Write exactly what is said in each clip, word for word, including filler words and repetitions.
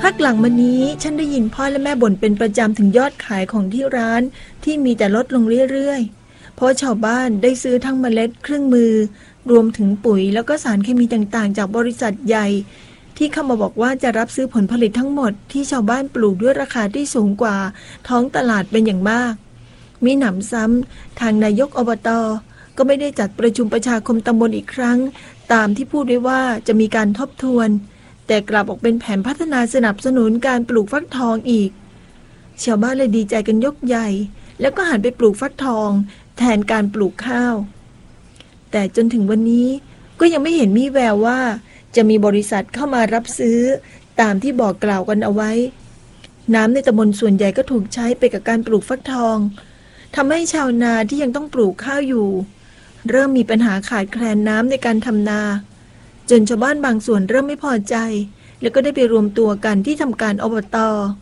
พักหลังมานี้ฉันได้ยินพ่อและแม่บ่นเป็นประจำถึงยอดขายของที่ร้านที่มีแต่ลดลงเรื่อยๆเพราะชาวบ้านได้ซื้อทั้งเมล็ดเครื่องมือรวมถึงปุ๋ยแล้วก็สารเคมีต่างๆจากบริษัทใหญ่ที่เข้ามาบอกว่าจะรับซื้อผลผลิตทั้งหมดที่ชาวบ้านปลูกด้วยราคาที่สูงกว่าท้องตลาดเป็นอย่างมากมีหนำซ้ำทางนายกอบต.ก็ไม่ได้จัดประชุมประชาคมตำบลอีกครั้งตามที่พูดไว้ว่าจะมีการทบทวนแต่กลับออกเป็นแผนพัฒนาสนับสนุนการปลูกฟักทองอีกชาวบ้านเลยดีใจกันยกใหญ่แล้วก็หันไปปลูกฟักทองแทนการปลูกข้าวแต่จนถึงวันนี้ก็ยังไม่เห็นมีแววว่าจะมีบริษัทเข้ามารับซื้อตามที่บอกกล่าวกันเอาไว้น้ำในตำบลส่วนใหญ่ก็ถูกใช้ไปกับการปลูกฟักทองทำให้ชาวนาที่ยังต้องปลูกข้าวอยู่เริ่มมีปัญหาขาดแคลนน้ำในการทำนาจนชาวบ้านบางส่วนเริ่มไม่พอใจแล้วก็ได้ไปรวมตัวกันที่ทำการอบต.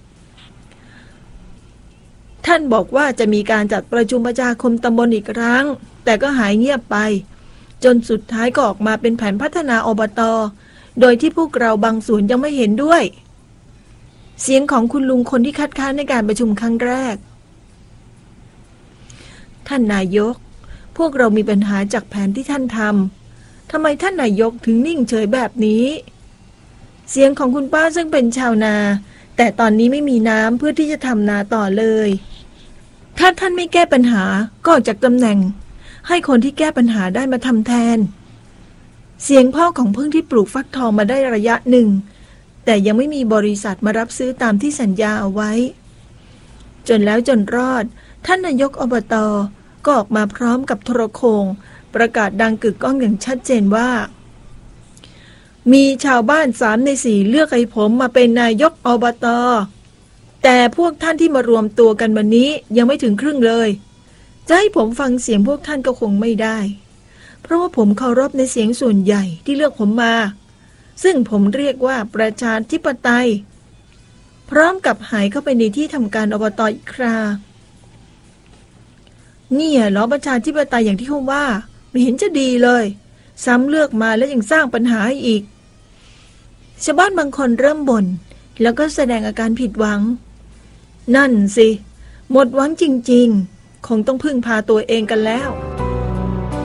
ท่านบอกว่าจะมีการจัดประชุมประชาคมตำบลอีกครั้งแต่ก็หายเงียบไปจนสุดท้ายก็ออกมาเป็นแผนพัฒนาอบต.โดยที่พวกเราบางส่วนยังไม่เห็นด้วยเสียงของคุณลุงคนที่คัดค้านในการประชุมครั้งแรกท่านนายกพวกเรามีปัญหาจากแผนที่ท่านทำทำไมท่านนายกถึงนิ่งเฉยแบบนี้เสียงของคุณป้าซึ่งเป็นชาวนาแต่ตอนนี้ไม่มีน้ำเพื่อที่จะทำนาต่อเลยถ้าท่านไม่แก้ปัญหาก็ออกจากตำแหน่งให้คนที่แก้ปัญหาได้มาทำแทนเสียงพ่อของพึ่งที่ปลูกฟักทองมาได้ระยะหนึ่งแต่ยังไม่มีบริษัทมารับซื้อตามที่สัญญาเอาไว้จนแล้วจนรอดท่านนายกอบต.ก็ออกมาพร้อมกับโทรโข่งประกาศดังกึกก้องอย่างชัดเจนว่ามีชาวบ้านสามในสี่เลือกให้ผมมาเป็นนายกอบต.แต่พวกท่านที่มารวมตัวกันวันนี้ยังไม่ถึงครึ่งเลยจะให้ผมฟังเสียงพวกท่านก็คงไม่ได้เพราะว่าผมเคารพในเสียงส่วนใหญ่ที่เลือกผมมาซึ่งผมเรียกว่าประชาธิปไตยพร้อมกับหายเข้าไปในที่ทำการอบต.อีกครานี่เหรอประชาธิปไตยอย่างที่เขาว่าไม่เห็นจะดีเลยซ้ำเลือกมาแล้วยังสร้างปัญหาอีกชาวบ้านบางคนเริ่มบ่นแล้วก็แสดงอาการผิดหวังนั่นสิหมดหวังจริงๆคงต้องพึ่งพาตัวเองกันแล้ว